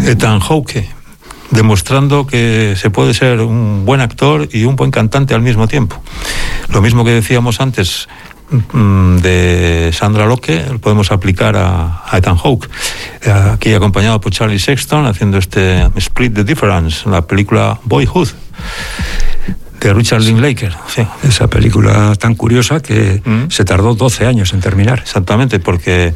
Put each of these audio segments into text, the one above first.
Ethan Hawke, demostrando que se puede ser un buen actor y un buen cantante al mismo tiempo. Lo mismo que decíamos antes de Sandra Locke, lo podemos aplicar a Ethan Hawke, aquí acompañado por Charlie Sexton haciendo este Split the Difference, la película Boyhood de Richard Linklater. Sí. Esa película tan curiosa que se tardó 12 años en terminar. Exactamente, porque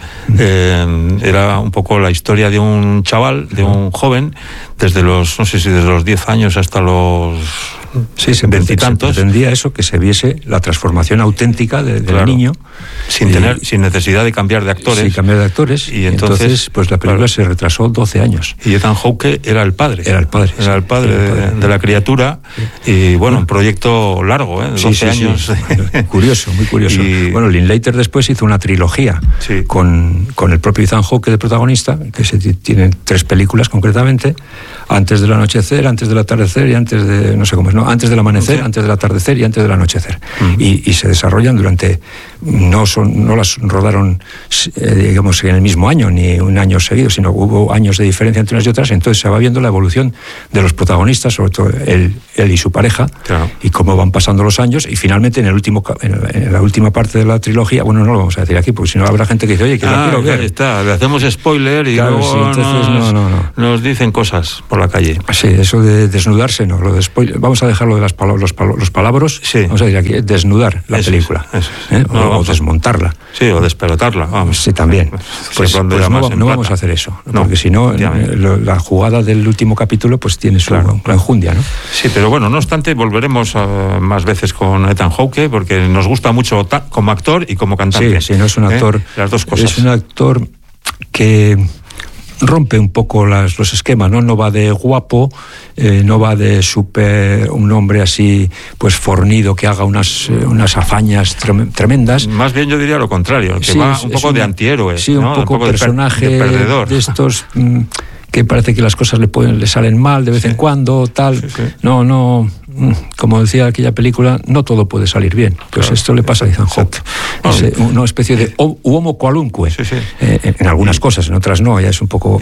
era un poco la historia de un chaval, de un joven, desde los, no sé si desde los 10 años hasta los... Sí, se pretendía eso, que se viese la transformación auténtica del niño. Sin necesidad de cambiar de actores. Sin cambiar de actores. Y entonces pues la película se retrasó 12 años. Y Ethan Hawke era el padre. Era el padre de la criatura. Y bueno, un proyecto largo, 12 años. Sí. Curioso, muy curioso. Y bueno, Linklater después hizo una trilogía con el propio Ethan Hawke de protagonista, que tiene 3 películas concretamente: Antes del anochecer, Antes del atardecer y antes de, no sé cómo es, ¿no? Antes del amanecer, Antes del atardecer y Antes del anochecer. Y se desarrollan durante, no las rodaron digamos en el mismo año ni un año seguido, sino hubo años de diferencia entre unas y otras. Entonces se va viendo la evolución de los protagonistas, sobre todo él y su pareja, y cómo van pasando los años, y finalmente en la última parte de la trilogía, bueno, no lo vamos a decir aquí porque si no habrá gente que dice, oye, que la quiero ver. Ahí está, le hacemos spoiler y luego nos dicen cosas por la calle. Sí, eso de desnudarse no, lo de spoiler, vamos a dejarlo de los palabros, vamos a decir aquí, desnudar la película, o desmontarla. Sí, o despelotarla, vamos. Sí, también. Pues no vamos a hacer eso, porque si no, la jugada del último capítulo pues tiene su enjundia, ¿no? Sí, pero bueno, no obstante, volveremos más veces con Ethan Hawke, porque nos gusta mucho como actor y como cantante. Sí, no es un actor... Las dos cosas. Es un actor que rompe un poco los esquemas, ¿no? No va de guapo, no va de un hombre así, pues fornido, que haga unas hazañas tremendas. Más bien yo diría lo contrario, que va un poco de antihéroe. Sí, ¿no? un poco personaje de perdedor. De estos que parece que las cosas le salen mal de vez en cuando, tal. Sí. No, como decía aquella película, no todo puede salir bien. Pues esto le pasa a Ethan Hawke. Es una especie de homo qualunque. En algunas cosas, en otras no, ya es un poco...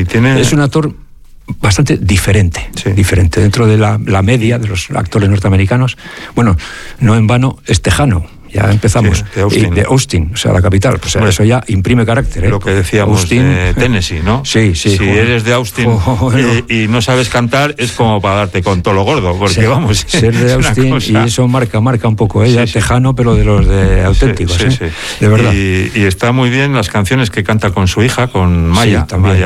Es un actor bastante diferente dentro de la media de los actores norteamericanos. Bueno, no en vano es tejano. Ya empezamos de Austin, o sea, la capital. Pues eso ya imprime carácter. Lo que decíamos Austin, de Tennessee, ¿no? Sí. Si eres de Austin y no sabes cantar, es como para darte con todo lo gordo, porque vamos... Ser de Austin y eso marca un poco, tejano, pero de los de auténticos, de verdad. Y está muy bien las canciones que canta con su hija, con Maya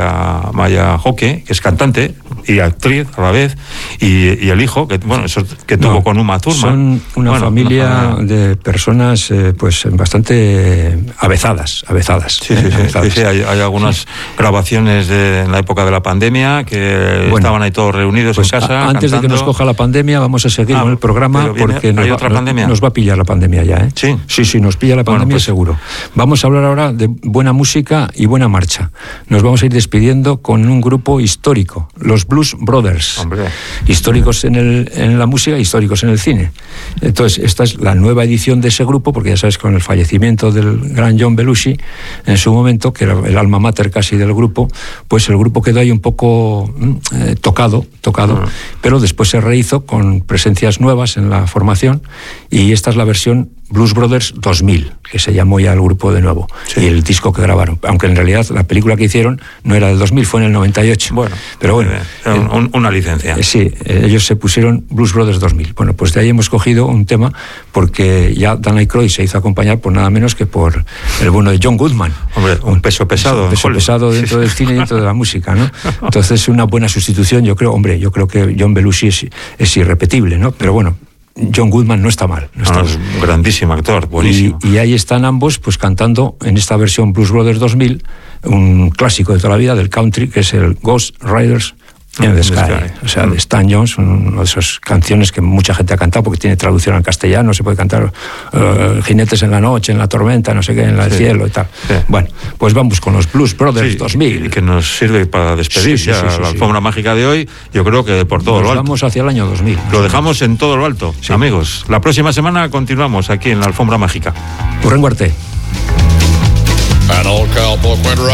Hawke, que es cantante y actriz a la vez, y el hijo, que tuvo con Uma Thurman. Son una familia de personas pues bastante avezadas. Sí, hay algunas grabaciones en la época de la pandemia que estaban ahí todos reunidos en casa antes cantando. De que nos coja la pandemia vamos a seguir con el programa porque ¿hay otra pandemia? Nos va a pillar la pandemia ya, ¿eh? Sí, nos pilla la pandemia seguro. Vamos a hablar ahora de buena música y buena marcha. Nos vamos a ir despidiendo con un grupo histórico, los Blues Brothers. Hombre. Históricos en la música, históricos en el cine. Entonces, esta es la nueva edición de ese grupo, porque ya sabes, con el fallecimiento del gran John Belushi en su momento, que era el alma mater casi del grupo, pues el grupo quedó ahí un poco tocado, pero después se rehizo con presencias nuevas en la formación, y esta es la versión Blues Brothers 2000, que se llamó ya el grupo de nuevo, y el disco que grabaron, aunque en realidad la película que hicieron no era del 2000, fue en el 98. Pero bueno, una licencia. Sí, ellos se pusieron Blues Brothers 2000. Bueno, pues de ahí hemos cogido un tema, porque ya Dan Aykroyd se hizo acompañar por nada menos que por el bueno de John Goodman. Hombre, un peso pesado. Un peso pesado dentro del cine y dentro de la música, ¿no? Entonces, una buena sustitución, yo creo que John Belushi es irrepetible, ¿no? Pero bueno, John Goodman no está mal. Es un grandísimo actor, buenísimo. Y ahí están ambos pues cantando en esta versión Blues Brothers 2000, un clásico de toda la vida del country, que es el Ghost Riders in the Sky. O sea, de Stan Jones, una de esas canciones que mucha gente ha cantado porque tiene traducción al castellano, se puede cantar Jinetes en la noche, en la tormenta, no sé qué, en el cielo y tal. Bueno, pues vamos con los Blues Brothers 2000. Y que nos sirve para despedir la alfombra mágica de hoy, yo creo que por todo lo alto. Vamos hacia el año 2000. Lo dejamos en todo lo alto, amigos. La próxima semana continuamos aquí en la alfombra mágica. Hurrengo arte.